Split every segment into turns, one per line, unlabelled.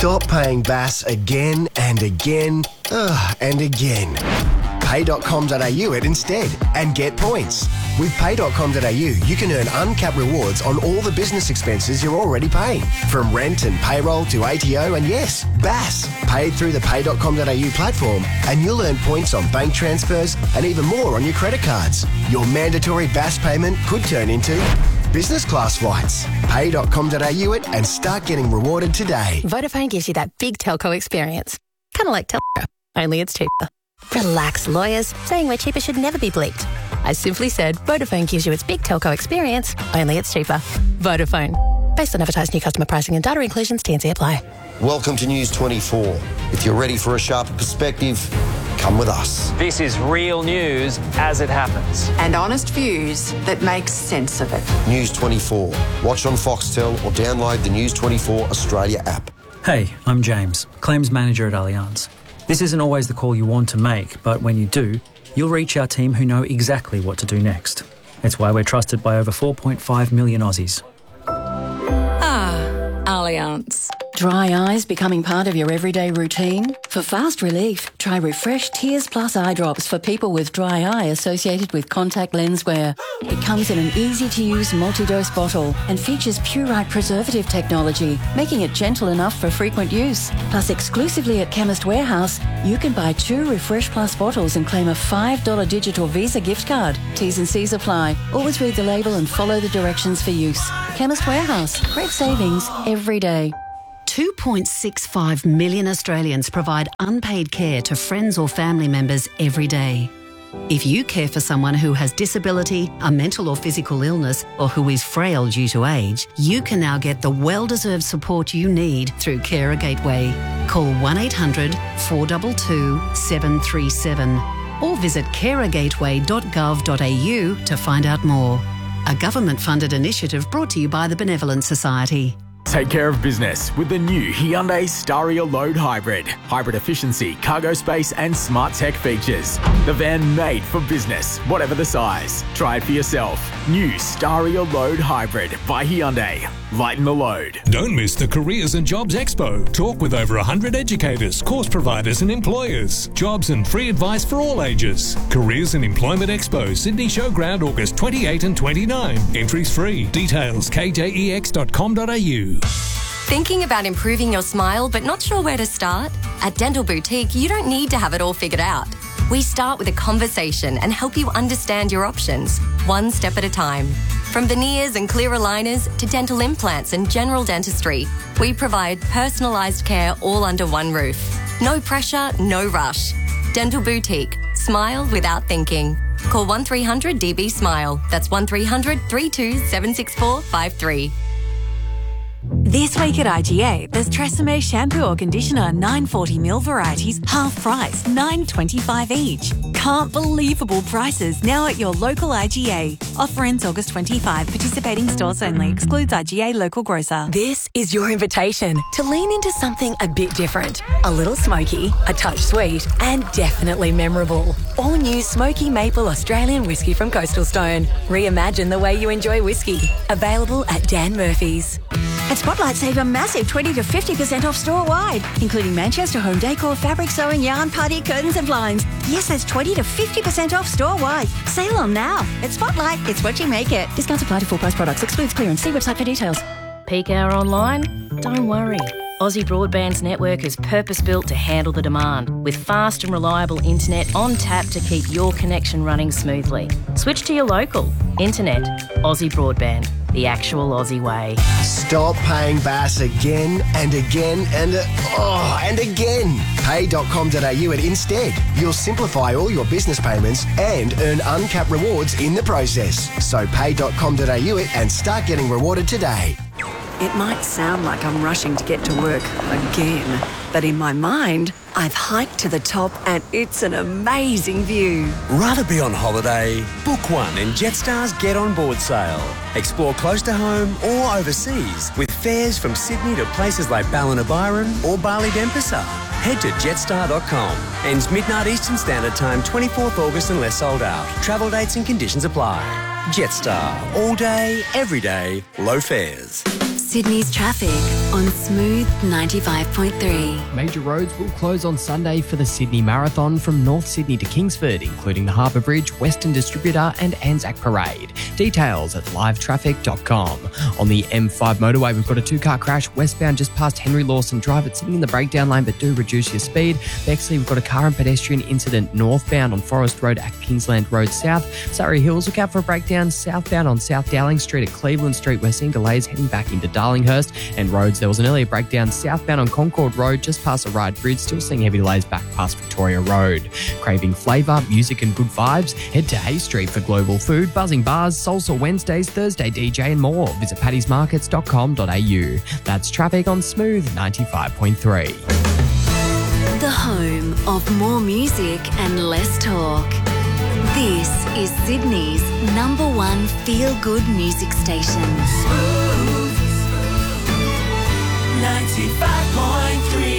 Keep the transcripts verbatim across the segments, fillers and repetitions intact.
Stop paying B A S again and again ugh, and again. pay dot com dot a u it instead and get points. With pay dot com dot a u, you can earn uncapped rewards on all the business expenses you're already paying, from rent and payroll to A T O and, yes, B A S. Paid through the pay dot com dot a u platform, and you'll earn points on bank transfers and even more on your credit cards. Your mandatory B A S payment could turn into business class flights. pay dot com dot a u it and start getting rewarded today.
Vodafone gives you that big telco experience. Kind of like Telstra, only it's cheaper. Relax, lawyers. Saying we're cheaper should never be bleeped. I simply said Vodafone gives you its big telco experience, only it's cheaper. Vodafone. Based on advertised new customer pricing and data inclusions, T and C apply.
Welcome to News twenty-four. If you're ready for a sharper perspective, come with us.
This is real news as it happens.
And honest views that make sense of it.
News twenty-four. Watch on Foxtel or download the News twenty-four Australia app.
Hey, I'm James, Claims Manager at Allianz. This isn't always the call you want to make, but when you do, you'll reach our team who know exactly what to do next. It's why we're trusted by over four point five million Aussies.
Ah, Allianz.
Dry eyes becoming part of your everyday routine? For fast relief, try Refresh Tears Plus eye drops for people with dry eye associated with contact lens wear. It comes in an easy-to-use multi-dose bottle and features Purite preservative technology, making it gentle enough for frequent use. Plus, exclusively at Chemist Warehouse, you can buy two Refresh Plus bottles and claim a five dollars digital Visa gift card. T's and C's apply. Always read the label and follow the directions for use. Chemist Warehouse. Great savings every day.
two point six five million Australians provide unpaid care to friends or family members every day. If you care for someone who has disability, a mental or physical illness, or who is frail due to age, you can now get the well-deserved support you need through Carer Gateway. Call one eight hundred four two two seven three seven or visit carer gateway dot gov dot a u to find out more. A government-funded initiative brought to you by the Benevolent Society.
Take care of business with the new Hyundai Staria Load Hybrid. Hybrid efficiency, cargo space and smart tech features. The van made for business, whatever the size. Try it for yourself. New Staria Load Hybrid by Hyundai. Lighten the load.
Don't miss the Careers and Jobs Expo. Talk with over one hundred educators, course providers and employers. Jobs and free advice for all ages. Careers and Employment Expo, Sydney Showground, August twenty-eighth and twenty-ninth. Entries free. Details k j e x dot com dot a u.
Thinking about improving your smile but not sure where to start? At Dental Boutique, you don't need to have it all figured out. We start with a conversation and help you understand your options, one step at a time. From veneers and clear aligners to dental implants and general dentistry, we provide personalised care all under one roof. No pressure, no rush. Dental Boutique. Smile without thinking. Call one three hundred D B SMILE. That's one three hundred three two seven six four five three.
This week at I G A, there's Tresemme shampoo or conditioner, nine forty milliliter varieties, half price, nine twenty-five each. Can't believable prices now at your local I G A. Offer ends August twenty-fifth. Participating stores only. Excludes I G A local grocer.
This is your invitation to lean into something a bit different. A little smoky, a touch sweet, and definitely memorable. All new Smoky Maple Australian whiskey from Coastal Stone. Reimagine the way you enjoy whiskey. Available at Dan Murphy's.
At Spotlight, save a massive twenty to fifty percent off store-wide, including Manchester home decor, fabric sewing, yarn, party, curtains and blinds. Yes, that's twenty to fifty percent off store-wide. Sale on now. At Spotlight, it's what you make it.
Discounts apply to full-price products. Excludes clearance. See website for details.
Peak hour online? Don't worry. Aussie Broadband's network is purpose-built to handle the demand, with fast and reliable internet on tap to keep your connection running smoothly. Switch to your local. Internet. Aussie Broadband. The actual Aussie way.
Stop paying B A S again and again and uh, oh, and again. pay dot com dot a u it instead. You'll simplify all your business payments and earn uncapped rewards in the process. So pay dot com dot a u it and start getting rewarded today.
It might sound like I'm rushing to get to work again, but in my mind, I've hiked to the top and it's an amazing view.
Rather be on holiday? Book one in Jetstar's Get On Board sale. Explore close to home or overseas with fares from Sydney to places like Ballina-Byron or Bali-Denpasar. Head to jetstar dot com. Ends midnight Eastern Standard Time, twenty-fourth August unless sold out. Travel dates and conditions apply. Jetstar. All day, every day, low fares.
Sydney's traffic
on Smooth ninety-five point three.
Major roads will close on Sunday for the Sydney Marathon from North Sydney to Kingsford, including the Harbour Bridge, Western Distributor and Anzac Parade. Details at live traffic dot com. On the M five motorway, we've got a two-car crash westbound just past Henry Lawson Drive. It's sitting in the breakdown lane, but do reduce your speed. Bexley, we've got a car and pedestrian incident northbound on Forest Road at Kingsland Road South. Surrey Hills, look out for a breakdown southbound on South Dowling Street at Cleveland Street. We're seeing delays heading back into Darlinghurst. And roads, there was an earlier breakdown southbound on Concord Road just past the Ryde Bridge. Still seeing heavy delays back past Victoria Road. Craving flavour, music and good vibes? Head to Hay Street for global food, buzzing bars, salsa Wednesdays, Thursday D J and more. Visit paddy's markets dot com dot a u. That's traffic on Smooth ninety-five point three.
The home of more music and less talk. This is Sydney's number one feel-good music station.
Smooth ninety-five point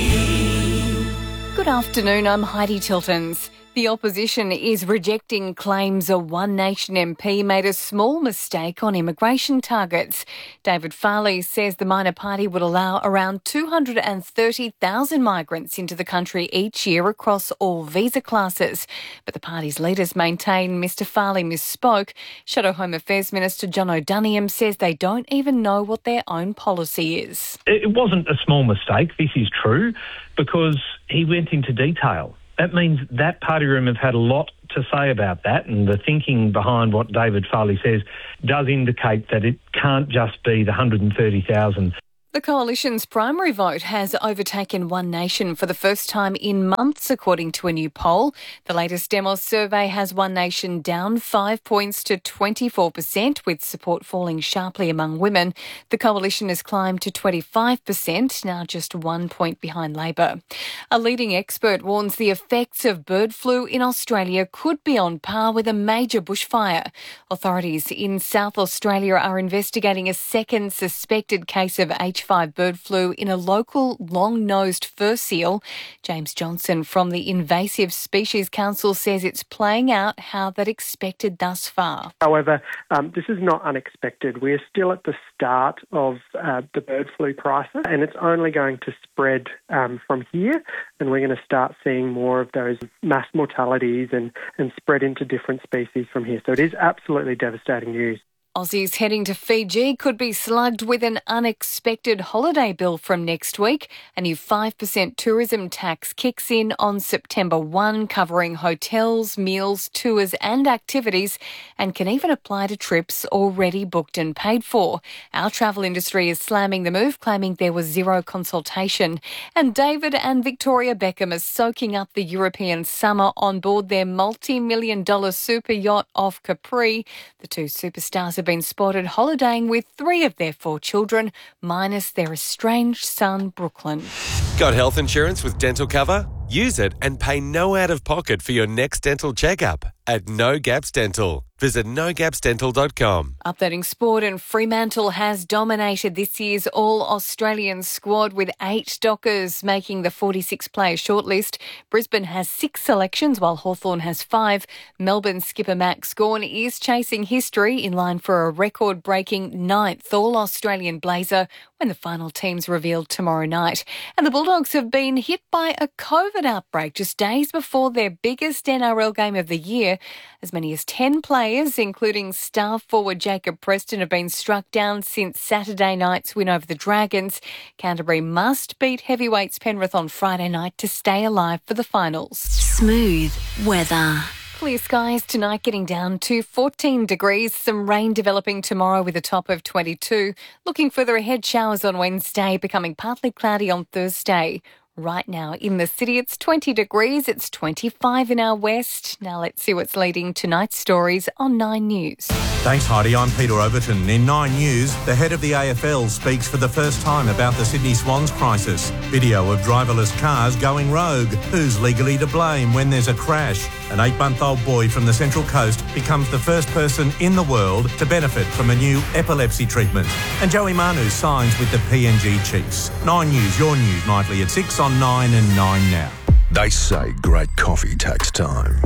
three.
Good afternoon, I'm Heidi Tiltons. The opposition is rejecting claims a One Nation M P made a small mistake on immigration targets. David Farley says the minor party would allow around two hundred thirty thousand migrants into the country each year across all visa classes. But the party's leaders maintain Mister Farley misspoke. Shadow Home Affairs Minister John O'Doniam says they don't even know what their own policy is.
It wasn't a small mistake, this is true, because he went into detail. That means that party room have had a lot to say about that, and the thinking behind what David Farley says does indicate that it can't just be the one hundred thirty thousand.
The Coalition's primary vote has overtaken One Nation for the first time in months, according to a new poll. The latest Demos survey has One Nation down five points to twenty-four percent, with support falling sharply among women. The Coalition has climbed to twenty-five percent, now just one point behind Labor. A leading expert warns the effects of bird flu in Australia could be on par with a major bushfire. Authorities in South Australia are investigating a second suspected case of H five bird flu in a local long-nosed fur seal. James Johnson from the Invasive Species Council says it's playing out how they'd expected thus far.
However, um, this is not unexpected. We're still at the start of uh, the bird flu crisis, and it's only going to spread um, from here, and we're going to start seeing more of those mass mortalities and, and spread into different species from here. So it is absolutely devastating news.
Aussies heading to Fiji could be slugged with an unexpected holiday bill from next week. A new five percent tourism tax kicks in on September first, covering hotels, meals, tours and activities, and can even apply to trips already booked and paid for. Our travel industry is slamming the move, claiming there was zero consultation. And David and Victoria Beckham are soaking up the European summer on board their multi-million dollar super yacht off Capri. The two superstars have been spotted holidaying with three of their four children, minus their estranged son, Brooklyn.
Got health insurance with dental cover? Use it and pay no out-of-pocket for your next dental checkup at No Gaps Dental. Visit no gaps dental dot com.
Updating sport, and Fremantle has dominated this year's All-Australian squad with eight Dockers making the forty-six player shortlist. Brisbane has six selections while Hawthorn has five. Melbourne skipper Max Gawn is chasing history in line for a record-breaking ninth All-Australian blazer when the final team's revealed tomorrow night. And the Bulldogs have been hit by a COVID outbreak just days before their biggest N R L game of the year. As many as ten players, including star forward Jacob Preston, have been struck down since Saturday night's win over the Dragons. Canterbury must beat heavyweights Penrith on Friday night to stay alive for the finals.
Smooth weather.
Clear skies tonight, getting down to fourteen degrees. Some rain developing tomorrow with a top of twenty-two. Looking further ahead, showers on Wednesday, becoming partly cloudy on Thursday. Right now in the city, it's twenty degrees. It's twenty-five in our west. Now let's see what's leading tonight's stories on Nine News.
Thanks, Heidi. I'm Peter Overton. In Nine News, the head of the A F L speaks for the first time about the Sydney Swans crisis. Video of driverless cars going rogue. Who's legally to blame when there's a crash? An eight-month-old boy from the Central Coast becomes the first person in the world to benefit from a new epilepsy treatment. And Joey Manu signs with the P N G Chiefs. Nine News, your news nightly at six on Nine and Nine Now.
They say great coffee takes time.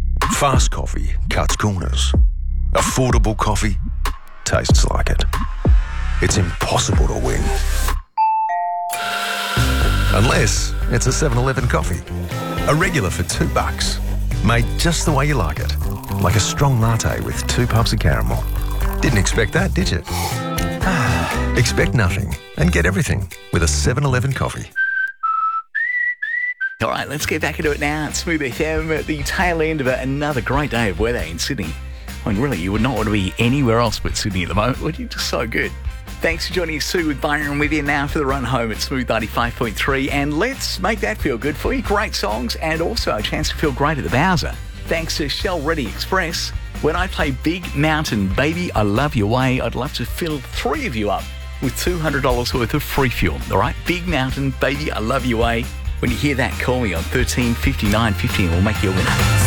Fast coffee cuts corners. Affordable coffee tastes like it. It's impossible to win. Unless it's a seven eleven coffee. A regular for two bucks. Made just the way you like it. Like a strong latte with two puffs of caramel. Didn't expect that, did you? Expect nothing and get everything with a seven eleven coffee.
All right, let's get back into it now. It's Smooth F M at the tail end of another great day of weather in Sydney. I mean, really, you would not want to be anywhere else but Sydney at the moment, would you? Just so good. Thanks for joining us, Sue, with Byron with you now for the run home at Smooth ninety-five point three. And let's make that feel good for you. Great songs and also a chance to feel great at the Bowser. Thanks to Shell Ready Express. When I play Big Mountain, Baby, I Love Your Way, I'd love to fill three of you up with two hundred dollars worth of free fuel. All right? Big Mountain, Baby, I Love Your Way. When you hear that, call me on thirteen fifty-nine fifty and we'll make you a winner.